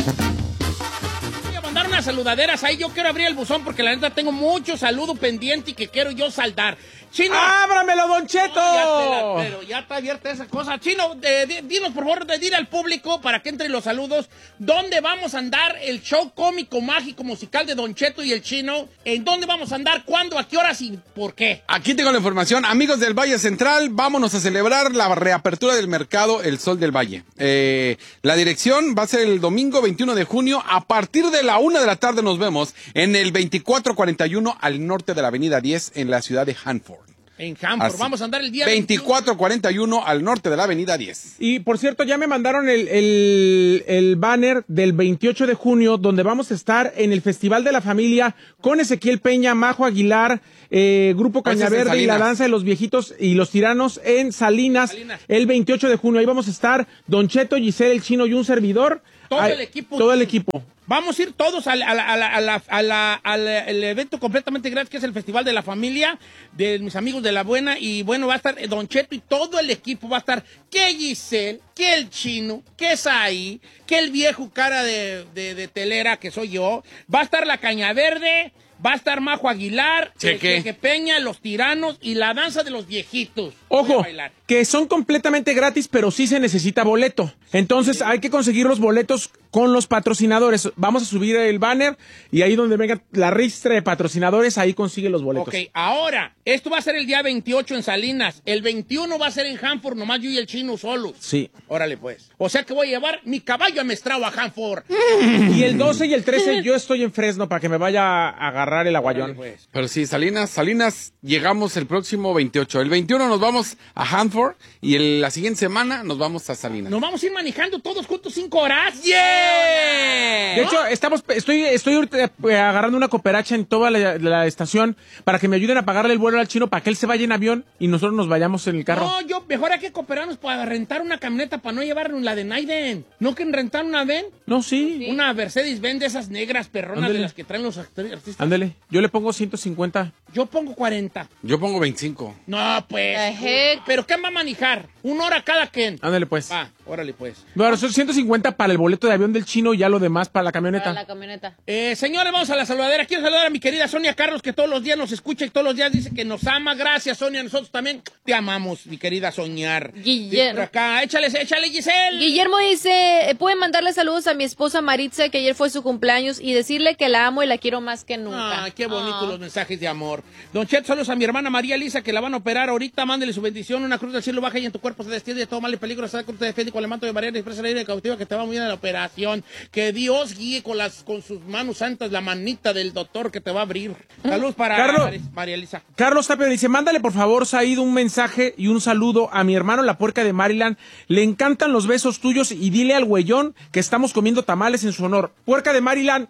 Voy a mandar unas saludaderas ahí. Yo quiero abrir el buzón porque la neta tengo mucho saludo pendiente y que quiero yo saldar. Chino. ¡Ábramelo, Don Cheto! No, pero ya está abierta esa cosa. Chino, dinos por favor, dile al público para que entren los saludos. ¿Dónde vamos a andar el show cómico, mágico, musical de Don Cheto y el Chino? ¿En dónde vamos a andar? ¿Cuándo? ¿A qué horas? ¿Y por qué? Aquí tengo la información. Amigos del Valle Central, vámonos a celebrar la reapertura del mercado El Sol del Valle. La dirección va a ser el domingo 21 de junio. A partir de la 1 de la tarde nos vemos en el 2441 al norte de la avenida 10 en la ciudad de Hanford. En Hanford. Así. Vamos a andar el día 2441 al norte de la avenida 10. Y por cierto, ya me mandaron el banner del 28 de junio, donde vamos a estar en el Festival de la Familia con Ezequiel Peña, Majo Aguilar, Grupo Cañaverde y la Danza de los Viejitos y los Tiranos en Salinas, el 28 de junio. Ahí vamos a estar Don Cheto, Giselle, el Chino y un servidor. Todo el equipo. Todo el equipo. Vamos a ir todos al evento completamente gratis, que es el Festival de la Familia, de mis amigos de La Buena. Y bueno, va a estar Don Cheto y todo el equipo. Va a estar que Giselle, que el Chino, que Saí, que el viejo cara de telera, que soy yo. Va a estar la Cañaverde, va a estar Majo Aguilar, Cheque Peña, los Tiranos y la Danza de los Viejitos. Ojo, que son completamente gratis, pero sí se necesita boleto. Entonces hay que conseguir los boletos con los patrocinadores. Vamos a subir el banner y ahí donde venga la ristra de patrocinadores, ahí consigue los boletos. Ok, ahora, esto va a ser el día 28 en Salinas. El 21 va a ser en Hanford, nomás yo y el Chino solos. Sí. Órale, pues. O sea que voy a llevar mi caballo amestrado a Hanford. Y el 12 y el 13 yo estoy en Fresno para que me vaya a agarrar el aguayón. Órale, pues. Pero sí, Salinas llegamos el próximo 28. El 21 nos vamos a Hanford y la siguiente semana nos vamos a Salinas. Nos vamos a ir manejando todos juntos 5 horas. ¡Yeah! De hecho, estoy ahorita agarrando una cooperacha en toda la estación para que me ayuden a pagarle el vuelo al Chino para que él se vaya en avión y nosotros nos vayamos en el carro. No, yo mejor hay que cooperarnos para rentar una camioneta para no llevarnos la de Naiden. ¿No quieren rentar una Ven? No, sí. Una Mercedes-Benz de esas negras perronas. Ándale. De las que traen los artistas. Ándale, yo le pongo 150. Yo pongo 40. Yo pongo 25. No, pues. ¿Pero qué va a manejar? 1 hora cada quien. Ándale, pues. Órale, pues. Bueno, son 150 para el boleto de avión del Chino y ya lo demás para la camioneta. Para la camioneta. Señores, vamos a la saludadera. Quiero saludar a mi querida Sonia Carlos, que todos los días nos escucha y todos los días dice que nos ama. Gracias, Sonia. Nosotros también te amamos, mi querida Soñar. Guillermo. Por acá, échale, Giselle. Guillermo dice, pueden mandarle saludos a mi esposa Maritza, que ayer fue su cumpleaños, y decirle que la amo y la quiero más que nunca. Qué bonito los mensajes de amor. Don Chet, saludos a mi hermana María Elisa, que la van a operar ahorita. Mándele su bendición. Una cruz del cielo baja y en tu cuerpo se destiende de todo mal y peligro. Esa cruz te defiende con el manto de María, expresa la ira cautiva, que te va muy bien en la operación. Que Dios guíe con sus manos santas la manita del doctor que te va a abrir. Saludos para María Elisa. Carlos Tapia dice, mándale por favor, Said, un mensaje y un saludo a mi hermano La Puerca de Maryland. Le encantan los besos tuyos y dile al güeyón que estamos comiendo tamales en su honor. Puerca de Maryland,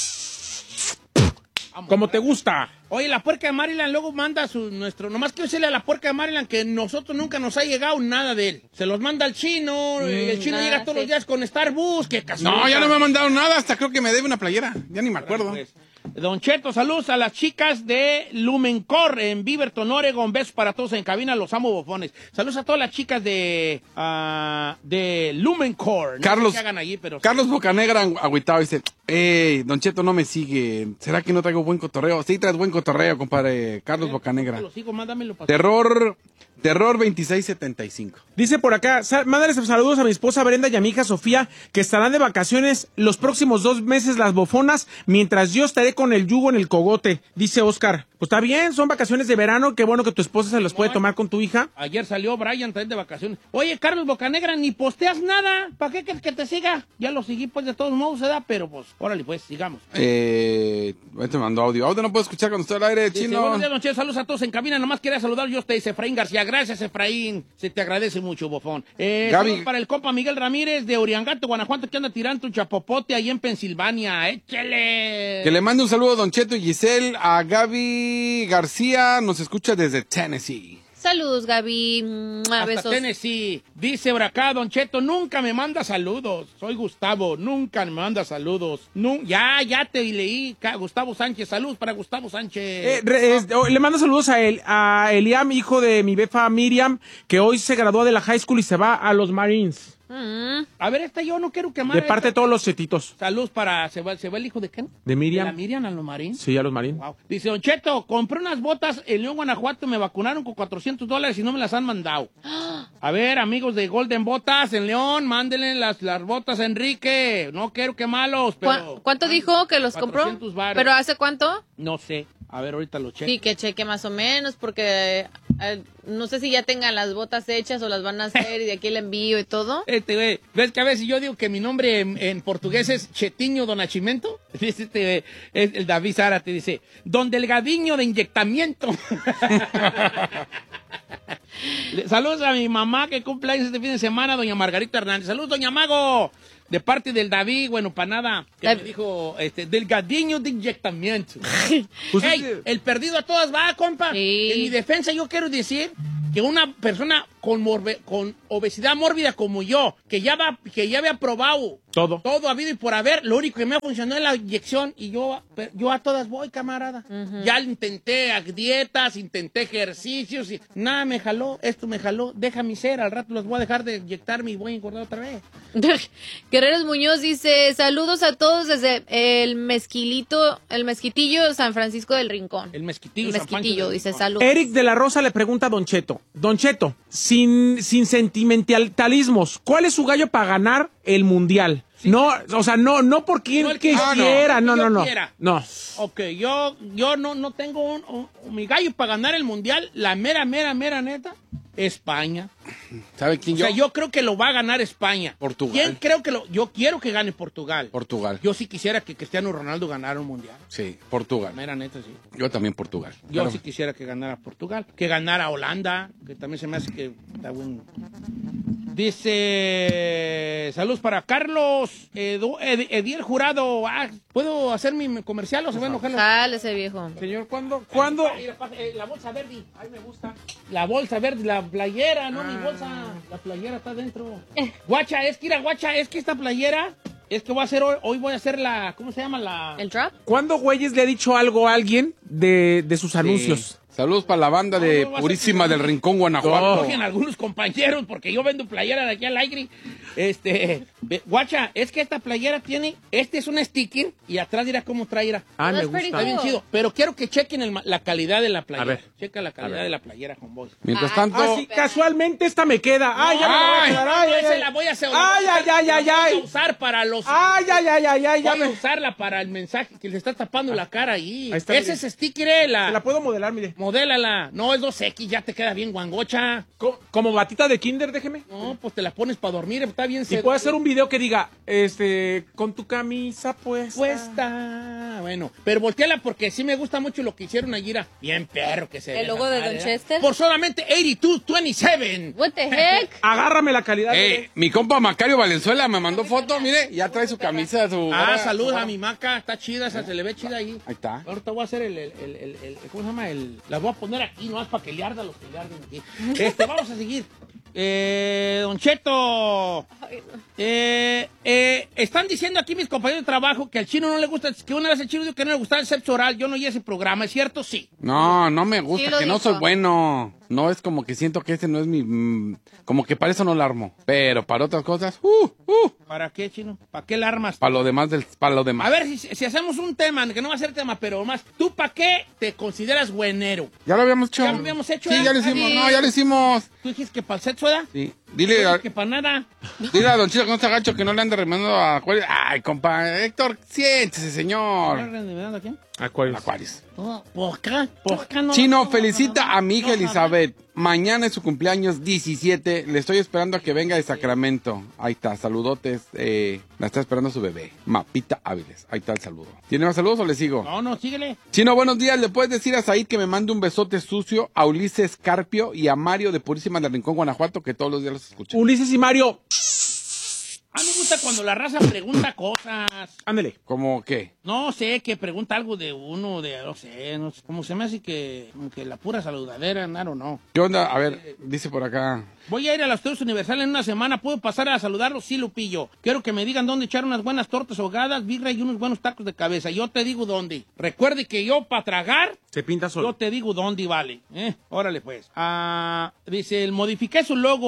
como te gusta. Oye, La Puerca de Maryland luego manda nomás quiero decirle a La Puerca de Maryland que nosotros nunca nos ha llegado nada de él. Se los manda al Chino, el Chino llega todos los días con Starbucks, que No, ya no me ha mandado nada, hasta creo que me debe una playera, ya ni me acuerdo. Pues, Don Cheto, saludos a las chicas de Lumencore en Beaverton, Oregon. Besos para todos en cabina, los amo bofones. Saludos a todas las chicas de Lumencore. No Carlos, sé qué hagan allí, pero Carlos Bocanegra agüitado dice, Don Cheto no me sigue, ¿será que no traigo buen cotorreo? Sí, traes buen cotorreo, compadre. Carlos Bocanegra. Lo sigo, mándamelo para Terror 2675. Dice por acá, mándales saludos a mi esposa Brenda y a mi hija Sofía, que estarán de vacaciones los próximos 2 meses las bofonas, mientras yo estaré con el yugo en el cogote, dice Oscar. Pues está bien, son vacaciones de verano, qué bueno que tu esposa se los puede tomar con tu hija. Ayer salió Brian también de vacaciones. Oye, Carlos Bocanegra, ni posteas nada, ¿para qué que te siga? Ya lo seguí pues de todos modos, se da, pero pues, órale pues, sigamos. Te mandó audio no puedo escuchar cuando estoy al aire, Dice, Chino. buenos días, don Cheto, saludos a todos en cabina, nomás quería saludar yo a usted, dice Efraín García. Gracias, Efraín, se te agradece mucho, bofón. Saludos para el compa Miguel Ramírez de Oriangato, Guanajuato, que anda tirando un chapopote ahí en Pensilvania. ¡Échale! Que le mande un saludo a Don Cheto y Giselle, a Gaby García, nos escucha desde Tennessee. Saludos, Gaby. Besos. Tennessee. Dice por acá, Don Cheto, nunca me manda saludos. Soy Gustavo, nunca me manda saludos. Ya te leí, Gustavo Sánchez. Saludos para Gustavo Sánchez. Le mando saludos a Eliam, hijo de mi befa Miriam, que hoy se graduó de la high school y se va a los Marines. A ver, esta yo no quiero quemar. De parte de todos los chetitos. Saludos para... ¿Se va el hijo de quién? De Miriam. ¿De la Miriam a los Marín? Sí, a los Marín. Wow. Dice, Don Cheto, compré unas botas en León, Guanajuato, me vacunaron con $400 y no me las han mandado. A ver, amigos de Golden Botas en León, mándenle las botas a Enrique. No quiero quemarlos, pero... ¿Cuánto dijo que los compró? 400 varos. ¿Pero hace cuánto? No sé. A ver, ahorita lo checo. Sí, que cheque más o menos, porque no sé si ya tengan las botas hechas o las van a hacer y de aquí el envío y todo. Güey, ¿ves que a veces yo digo que mi nombre en portugués es Chetiño Don Nachimento? Dice es el David Zárate, dice, Don Delgadiño de inyectamiento. Saludos a mi mamá que cumple años este fin de semana, doña Margarita Hernández. Saludos, doña Mago. De parte del David, bueno, para nada, que me dijo, Delgadiño de inyectamiento. Pues Ey, el perdido a todas va, compa. Sí. En mi defensa yo quiero decir que una persona con obesidad mórbida como yo, que ya había probado Todo. habido y por haber, lo único que me ha funcionado es la inyección y yo a todas voy, camarada. Ya intenté dietas, intenté ejercicios y nada me jaló, esto me jaló, déjame ser, al rato los voy a dejar de inyectarme y voy a engordar otra vez. Guerreros Muñoz dice, saludos a todos desde el Mezquitillo San Francisco del Rincón. El mezquitillo, El San Pancho Mezquitillo, del dice Rincón. saludos. Eric de la Rosa le pregunta a Don Cheto, sin sentimentalismos, ¿cuál es su gallo para ganar el mundial? Sí. No, o sea, no por quien no quisiera, no. Quiera. No. Ok, yo no tengo mi gallo para ganar el mundial, la mera neta, España. ¿Sabe quién O sea, yo creo que lo va a ganar España. Portugal. Yo quiero que gane Portugal. Portugal. Yo sí quisiera que Cristiano Ronaldo ganara un mundial. Sí, Portugal. Mera neta, sí. Yo también Portugal. Yo Claro. sí quisiera que ganara Portugal. Que ganara Holanda, que también se me hace que está bueno. Dice, saludos para Carlos Ediel Jurado. ¿Puedo hacer mi comercial o se va a enojar? Jale ese viejo. Señor, ¿cuándo? La bolsa verde, a mí me gusta. La bolsa verde, la playera, no mi bolsa. La playera está dentro. Guacha, es que esta playera, es que voy a hacer hoy voy a hacer ¿cómo se llama? ¿El drop? ¿Cuándo, güeyes, le ha dicho algo a alguien de sus anuncios? Saludos para la banda de Purísima del Rincón, Guanajuato. Cogen algunos compañeros, porque yo vendo playera de aquí al aire. Guacha, es que esta playera tiene, es un sticker y atrás dirá cómo traerá. Ah, me That's pretty gusta. Está bien chido, pero quiero que chequen la calidad de la playera. A ver. Checa la calidad de la playera, homeboy. Mientras tanto, Ah, sí, casualmente esta me queda. Ay, ya me la voy a quedar. Ay, La voy a hacer. Ay, Voy a usar para los. Ay, ya Voy a me... usar para el mensaje que le está tapando la cara ahí. Ahí está, Ese mire. es sticker, La puedo modelar, mire. modélala. No, es 2X, ya te queda bien guangocha. Como batita de kinder, déjeme. No, pues te la pones para dormir, está bien Y sedo. puedo hacer un video que diga, con tu camisa Puesta. Bueno, pero volteala porque sí me gusta mucho lo que hicieron allí. Bien perro que se ve. ¿El logo de Don Chester? Por solamente 82.27. What the heck? Agárrame la calidad. mi compa Macario Valenzuela me mandó foto, mire, ya trae su camisa, Saludos a mi maca, está chida, se le ve chida ahí. Ahí está. Ahorita voy a hacer ¿cómo se llama? Las voy a poner aquí, nomás para que le arda los que le arden aquí. Vamos a seguir. Don Cheto, están diciendo aquí mis compañeros de trabajo que al chino no le gusta, que una vez el chino dijo que no le gustaba el sexo oral. Yo no oí ese programa, ¿es cierto? Sí. No me gusta, Sí lo que no dijo. soy bueno. No, es como que siento que este no es mi... como que para eso no la armo. Pero para otras cosas, ¿Para qué, chino? ¿Para qué la armas? para lo demás A ver, si hacemos un tema, que no va a ser tema, pero más, ¿tú para qué te consideras buenero? Ya lo habíamos hecho. ¿Ya lo habíamos hecho, Sí, eh? ya lo hicimos. Sí. No, ya lo hicimos. ¿Tú dijiste que para el sexo, ¿verdad? Sí. Yo Dile dije que para nada. a Don Chito que no se agacho, que no le ande remando a Acuario. Ay, compa, Héctor, siéntese, señor. ¿A quién? Acuarios. ¿Por qué no? Chino, felicita a mi hija Elizabeth. Mañana es su cumpleaños 17. Le estoy esperando a que venga de Sacramento. Ahí está, saludotes. La está esperando su bebé, Mapita Áviles. Ahí está el saludo. ¿Tiene más saludos o le sigo? No, síguele. Chino, buenos días. ¿Le puedes decir a Said que me mande un besote sucio a Ulises Carpio y a Mario de Purísima del Rincón, Guanajuato, que todos los días los escuchan? Ulises y Mario, A mí me gusta cuando la raza pregunta cosas. ándele. ¿Cómo qué? No sé, que pregunta algo de uno, no sé, como se me hace que la pura saludadera, o no. ¿Qué onda? A ver, dice por acá. Voy a ir a los Estudios Universal en una semana. ¿Puedo pasar a saludarlos? Sí, Lupillo. Quiero que me digan dónde echar unas buenas tortas ahogadas, birra y unos buenos tacos de cabeza. Yo te digo dónde. Recuerde que yo, para tragar, Se pinta yo solo. te digo dónde vale. Órale, pues. Dice, modifiqué su logo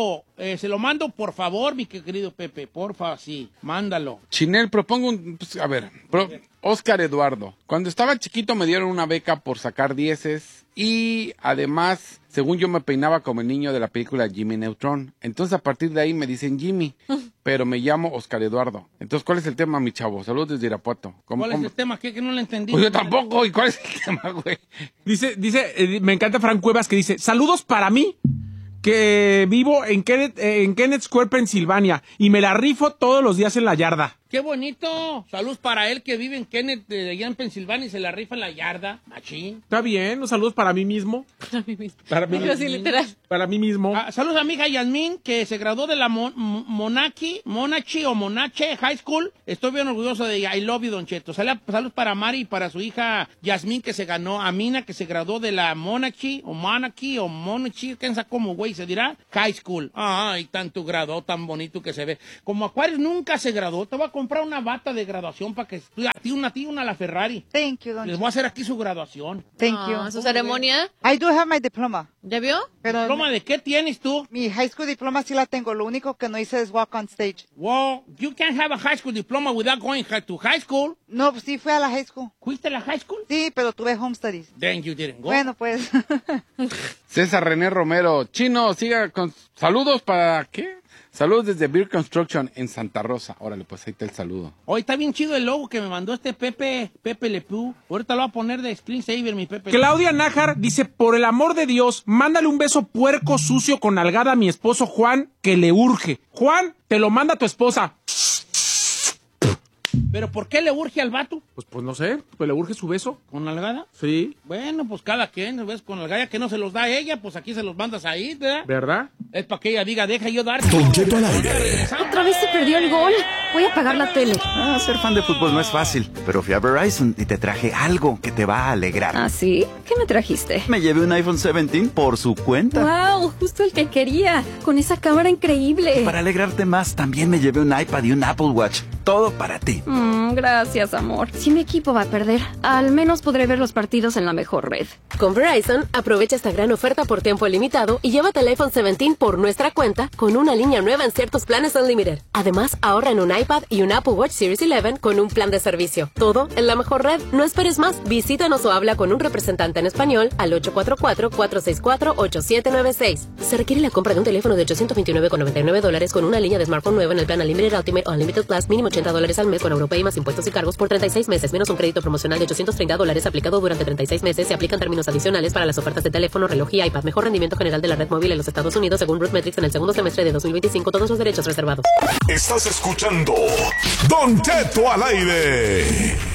Se lo mando, por favor, mi querido Pepe. Porfa, sí, mándalo. Chinel, propongo Oscar Eduardo. Cuando estaba chiquito me dieron una beca por sacar 10 y además, según yo me peinaba como el niño de la película Jimmy Neutron. Entonces a partir de ahí me dicen Jimmy, pero me llamo Oscar Eduardo. Entonces, ¿cuál es el tema, mi chavo? Saludos desde Irapuato. ¿Cuál es el tema? ¿Qué no lo entendí? Pues yo tampoco. ¿Y cuál es el tema, güey? Dice, me encanta Frank Cuevas que dice, saludos para mí, que vivo en Kennett Square, Pensilvania, y me la rifo todos los días en la yarda. ¡Qué bonito! Saludos para él que vive en Kennett, allá en Pensilvania, y se la rifa en la yarda. Machín. Está bien, los saludos para mí mismo. Para mí mismo. Así, literal. Para mí mismo. Saludos a mi hija Yasmín, que se graduó de la Monache High School. Estoy bien orgulloso de ella. I love you, Don Cheto. Saludos para Mari y para su hija Yasmín, que se ganó. Amina, que se graduó de la Monache, quién sabe cómo, güey, se dirá. High School. Ay, tanto graduó, tan bonito que se ve. Como Acuarios nunca se graduó, te voy a comprar una bata de graduación para que a ti una la Ferrari. Thank you, Don Les voy a hacer aquí su graduación. Thank you. ¿Su ceremonia? I do have my diploma. ¿Ya vio? Pero ¿Diploma de qué tienes tú? mi high school diploma sí la tengo. Lo único que no hice es walk on stage. Wow, you can't have a high school diploma without going to high school. No, pues sí fui a la high school. ¿Fuiste a la high school? Sí, pero tuve home studies. Then you didn't go. Bueno, pues. César René Romero. Chino, siga con saludos para ¿qué? Saludos desde Beer Construction en Santa Rosa. Órale, pues ahí está el saludo. Hoy está bien chido el logo que me mandó este Pepe Le Pew. Ahorita lo voy a poner de screensaver, mi Pepe. Claudia Nájar dice, por el amor de Dios, mándale un beso puerco sucio con nalgada a mi esposo Juan, que le urge. Juan, te lo manda tu esposa. ¿Pero por qué le urge al vato? Pues no sé, pues le urge su beso. ¿Con nalgada? Sí. Bueno, pues cada quien, ¿ves? Con nalgada que no se los da a ella, pues aquí se los mandas ahí, ¿verdad? ¿Verdad? Es para que ella diga, deja yo dar. Don Cheto al aire. Otra vez se perdió el gol. Voy a apagar la tele. Ser fan de fútbol no es fácil, pero fui a Verizon y te traje algo que te va a alegrar. ¿Ah, sí? ¿Qué me trajiste? Me llevé un iPhone 17 por su cuenta. ¡Wow! Justo el que quería. Con esa cámara increíble. Para alegrarte más, también me llevé un iPad y un Apple Watch. Todo para ti. Gracias, amor. Si mi equipo va a perder, al menos podré ver los partidos en la mejor red. Con Verizon, aprovecha esta gran oferta por tiempo limitado y llévate el iPhone 17 por nuestra cuenta con una línea nueva en ciertos planes Unlimited. Además, ahorra en un iPad y un Apple Watch Series 11 con un plan de servicio. Todo en la mejor red. No esperes más. Visítanos o habla con un representante en español al 844-464-8796. Se requiere la compra de un teléfono de $829,99 con una línea de smartphone nueva en el plan Unlimited Ultimate o Unlimited Plus, mínimo $80 al mes con Europay más impuestos y cargos por 36 meses, menos un crédito promocional de $830 aplicado durante 36 meses. Se aplican términos adicionales para las ofertas de teléfono, reloj y iPad. Mejor rendimiento general de la red móvil en los Estados Unidos según RootMetrics en el segundo semestre de 2025. Todos los derechos reservados. Estás escuchando Don Cheto al aire.